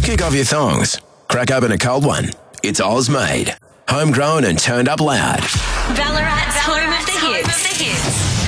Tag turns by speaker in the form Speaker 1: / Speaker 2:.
Speaker 1: Kick off your thongs. Crack open a cold one. It's Oz made. Homegrown and turned up loud.
Speaker 2: Ballarat's home of the hits.